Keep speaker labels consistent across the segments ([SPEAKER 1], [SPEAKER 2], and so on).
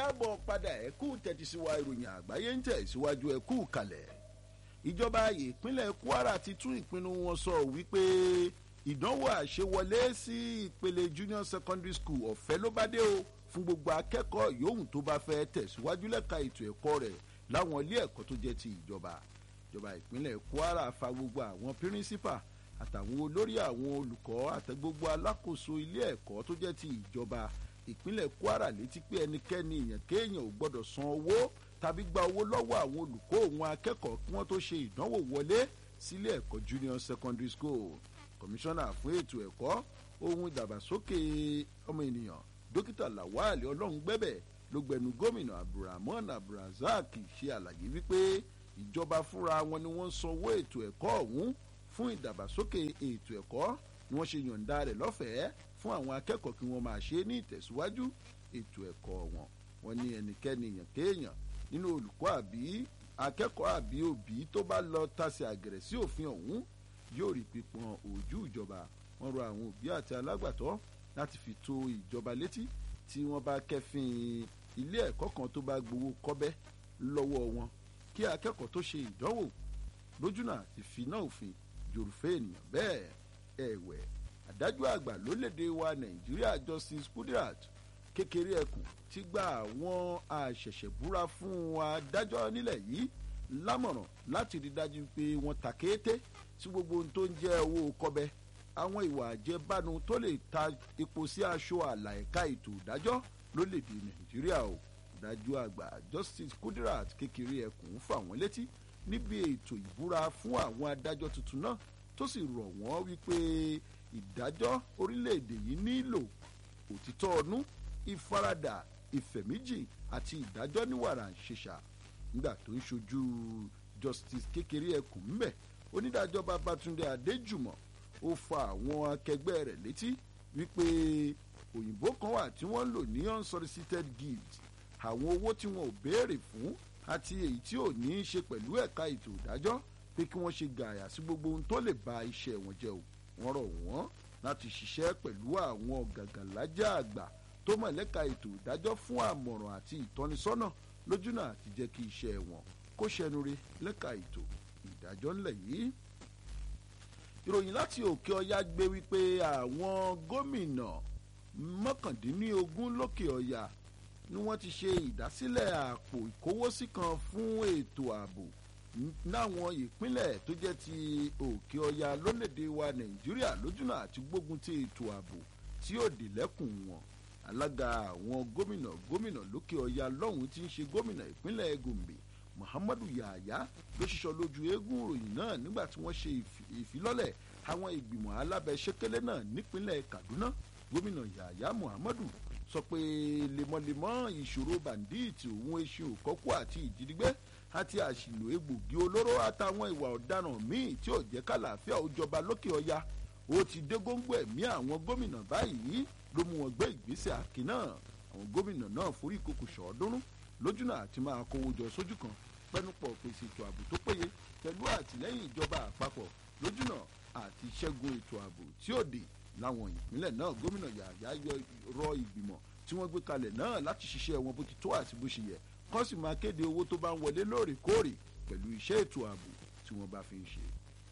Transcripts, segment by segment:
[SPEAKER 1] káàbọ̀ padà ẹ̀kú tẹ̀tísíwá ìròyìn àgbáyé ń tẹ̀síwájú ẹ̀kú kalẹ̀. Ìjọba ìpínlẹ̀ Kwara ti tún ìpinnu wọn sọ wípé ìdánwò àṣewọlé sí ìpele junior secondary school ọ̀fẹ́ ló bá dé o fún gbogbo akẹ́kọ̀ọ́ yòówù tó bá fẹ́ tẹ̀síwájú lẹ́ka ètò ẹ̀kọ́ rẹ̀ láwọn ilé ẹ̀kọ́ tó jẹ́ ti ìjọba. Ìjọba ìpínlẹ̀ Kwara fa gbogbo àwọn pírínsípà àtàwọn olórí àwọn olùkọ́ àti gbogbo alákòóso ilé ẹ̀kọ́ tó jẹ́ ti ìjọba ìpínlẹ̀ Kwara létí pé ẹnikẹ́ni èèyàn kéèyàn ò gbọ́dọ̀ san owó tàbí gba owó lọ́wọ́ àwọn olùkọ́ òun akẹ́kọ̀ọ́ kí wọ́n tó ṣe ìdánwò wọlé sílé ẹ̀kọ́ junior secondary school. Kọmíṣánná fún ètò ẹ̀kọ́ ohun ìdàgbàsókè ọmọ ènìyàn dókítà Lawal Ọlọ́rungbẹ́bẹ̀ ló gbẹnu gómìnà Abdulrahman Abdulrazak ṣe àlàyé wípé ìjọba fúnra wọn ni wọ́n sanwó ètò ẹ̀kọ́ ọ̀hún fún ìdàgbàsókè ètò ẹ̀kọ́ ni wọ́n ṣe yọ̀ǹda rẹ̀ lọ́fẹ̀ẹ́ fún àwọn akẹ́kọ̀ọ́ kí wọ́n máa ṣe ní ìtẹ̀síwájú ètò ẹ̀kọ́ wọn. Wọ́n ní ẹnikẹ́ni èèyàn kéèyàn nínú olùkọ́ àbí akẹ́kọ̀ọ́ àbí òbí tó bá lọ tasẹ̀ àgẹ̀rẹ̀ sí òfin ọ̀hún yóò rí pípọ́n ojú ìjọba. Wọ́n rọ àwọn òbí àti alágbàtọ́ láti fi tó ìjọba létí tí wọ́n bá kẹ́fìn ilé ẹ̀kọ́ kan tó bá gbowó kọ́bẹ́ lọ́wọ́ wọn kí akẹ́kọ̀ọ́ tó ṣe ìdánwò lójúnà àti finá òfin jòrùfẹ́ ènìyàn bẹ́ẹ̀. Ẹ̀wẹ̀ adájọ́ àgbà lórílẹ̀‐èdè wa Nàìjíríà Justice Kudirat Kékeré Ẹkùn ti gba àwọn àṣẹ̀ṣẹ̀búra fún adájọ́ nílẹ̀ yìí lámọ̀ràn láti rí dájú pé wọ́n ta kété sí gbogbo ohun tó ń jẹ́ owó kọ́bẹ́ àwọn ìwà àjẹbánu tó lè ta epo sí aṣọ àlà ẹ̀ka ètò ìdájọ́ lórílẹ̀‐èdè Nàìjíríà o. Adájọ́ àgbà Justice Kudirat Kékeré Ẹkùn fà wọ́n létí níbi ètò ìbúra fún àwọn adájọ́ tuntun náà tó sì rọ̀ wọ́n wípé ìdájọ́ orílẹ̀-èdè yìí nílò òtítọ́ ọnú ìfaradà ìfẹ̀míjì àti ìdájọ́ ní wàrà ṣèṣà. Nígbà tó ń ṣojú Justice Kékeré Ẹkùn ńbẹ̀ onídàájọ́ Babátúndé Adéjùmọ̀ ó fa àwọn akẹgbẹ́ rẹ̀ létí wípé òyìnbó kan wà tí wọ́n ń lò ní unsolicited gift àwọn owó tí wọn ò béèrè fún àti èyí tí ò ní í ṣe pẹ̀lú ẹ̀ka ètò ìdájọ́ pé kí wọ́n ṣe gààyà sí gbogbo ohun tó lè ba iṣẹ́ wọn jẹ́ o. Wọ́n rọ̀ wọ́n láti ṣiṣẹ́ pẹ̀lú àwọn gàgàlájà àgbà tó mọ̀ lẹ́ka ètò ìdájọ́ fún àmọ̀ràn àti ìtọ́nisọ́nà lójúnà àti jẹ́ kí iṣẹ́ wọn kó ṣẹnure lẹ́ka ètò ìdájọ́ ńlẹ̀ yìí. Ìròyìn láti òkè ọya gbé wípé àwọn gómìnà 19 lókè ọya ni wọ́n ti ṣe ìdásílẹ̀ àpò ìkówósí kan fún ètò ààbò náwọn ìpínlẹ̀ tó jẹ́ ti òkè ọya lórílẹ̀‐èdè wa Nàìjíríà lójúnà àti gbógun ti ètò ààbò tí ó dì lẹ́kùn wọn. Alága àwọn gómìnà lókè ọya lọ́hùn tí ń ṣe gómìnà ìpínlẹ̀ Gombe Muhammadu Yahaya ló ṣiṣọ́ lójú eégún ìròyìn náà nígbà tí wọ́n ṣe ìfilọ́lẹ̀ àwọn ìgbìmọ̀ alábẹ́sẹ́kẹ́lẹ́ náà nípínlẹ̀ Kaduna. Gómìnà Yahaya Muhammadu sọ pé lemọ́lemọ́ ìṣòro bàǹdíìtì òun eṣin òkọ́kú àti ìjínigbé àti àṣìlò egbògi olóró àtàwọn ìwà ọ̀daràn míì tí ò jẹ́ kàlàáfíà ó jọba lókè ọya ó ti dé góńgó ẹ̀mí àwọn gómìnà báyìí ló mú wọn gbé ìgbésẹ̀ àkín náà. Àwọn gómìnà náà forí ìkòkò ṣọ̀ọ́dúnrún lójúnà àti máa kówó jọ sójú kan pẹ́nupọ̀ pèsè ètò ààbò tó péye pẹ̀lú àtìlẹ́yìn ìjọba àpapọ̀ lójúnà àti ṣẹ́gun ètò ààbò tí ó dé láwọn ìpínlẹ̀ náà. Gómìnà Yahaya rọ ìgbìmọ̀ tí wọ́n gbé kalẹ̀ náà láti ṣiṣẹ́ wọn bó ti tó àti bó ṣe yẹ kán sì máa kéde owó tó bá ń wọlé lóòrèkóòrè pẹ̀lú iṣẹ́ ètò ààbò tí wọ́n bá fi ń ṣe.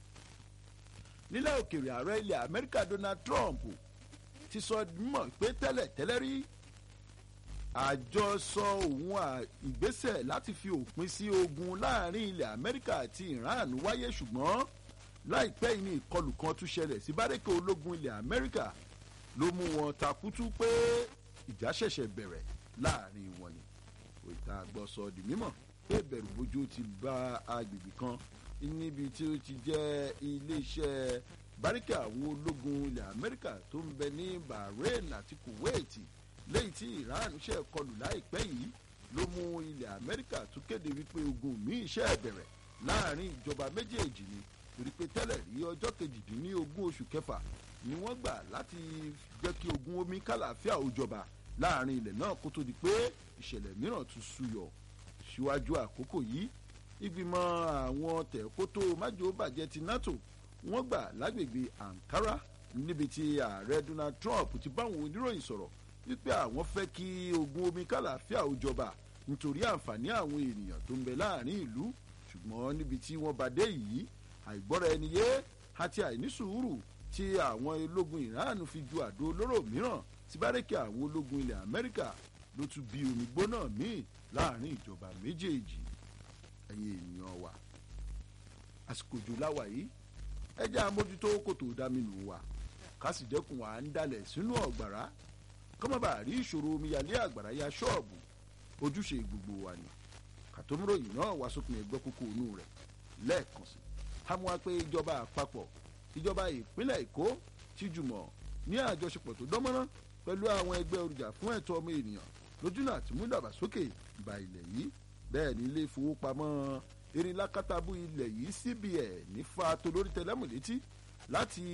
[SPEAKER 1] Nílẹ̀ òkèèrè ààrẹ ilẹ̀ Amẹ́ríkà Donald Trump ti sọ mọ̀ pé tẹ́lẹ̀ rí àjọsọ òun ìgbésẹ̀ láti fi òpin sí ogun láàrin ilẹ̀ Amẹ́ríkà àti Iran wáyé ṣùgbọ́n láìpẹ́ yìí ní ìkọlù kan tún ṣẹlẹ̀ sí bárẹ́kẹ̀ ológun ilẹ̀ Amẹ́ríkà ló mú wọn takútú pé ìjà ṣẹ̀ṣẹ̀ bẹ̀rẹ̀ láàrin wọn ni. Òìta àgbọ̀sọ di mímọ̀ pé ìbẹ̀rù bojo ti bá agbègbè kan níbi tí ó ti jẹ́ iléeṣẹ́ bárẹ́kẹ̀ àwọn ológun ilẹ̀ Amẹ́ríkà tó ń bẹ ní Bahrain àti Kuwait lẹ́yìn tí Iran ṣe kọlù láìpẹ́ yìí ló mú ilẹ̀ Amẹ́ríkà tún kéde wípé ogun míì ṣe bẹ̀rẹ̀ láàrin ìjọba méjèèjì ni torí pé tẹ́lẹ̀ rí ọjọ́ 18 oṣù kẹfà ni wọ́n gbà láti jẹ́ kí ogun omi kàlàáfíà ó jọba láàrin ilẹ̀ náà kó tó di pé ìṣẹ̀lẹ̀ mìíràn tún súyọ. Síwájú àkókò yìí ìgbìmọ̀ àwọn tẹ̀kótó májòbàjẹ́ ti NATO wọ́n gbà lágbègbè Ankara níbi tí ààrẹ Donald Trump ti báwọn oníròyìn sọ̀rọ̀ wípé àwọn fẹ́ kí ogun omi kàlàáfíà ó jọba nítorí àǹfààní àwọn ènìyàn tó ń bẹ láàrin ìlú ṣùgbọ́n níbi tí wọ́n bá dé yìí àìgbọ́ra ẹni yé àti àìnísùúrù tí àwọn ológun Iran fi ju àdó olóró mìíràn sí bárẹ́kì àwọn ológun ilẹ̀ Amẹ́ríkà ló tún bí omi gbóná míì láàrin ìjọba méjèèjì. ẹ̀yin ènìyàn wa àsìkò òjò láwà yìí ẹ jẹ́ àmójútó kòtò dáminù wa ká sì dẹ́kun à ń dalẹ̀ sínú ọ̀gbàrá kọ́mọ́ bá rí ìṣòro omíyalé àgbàrá ya ṣọ́ọ̀bù ojúṣe gbogbo wa ni kàtómúròyìn náà wá sópin ẹgbẹ́ kókó inú rẹ̀ lẹ́ẹ̀kan sí àmọ́ wá pé ìjọba àpapọ̀ ìjọba ìpínlẹ̀ Èkó ti jùmọ̀ ní àjọṣepọ̀ tó dánmọ́rán pẹ̀lú àwọn ẹgbẹ́ olùjà fún ẹ̀tọ́ ọmọ ènìyàn lójúnà àti mú ìdàgbàsókè bá ilẹ̀ yìí bẹ́ẹ̀ ní ilé ìfowópamọ́ erin lákàtàbù ilẹ̀ yìí CBN ní fa tolórí tẹlẹ́mù létí láti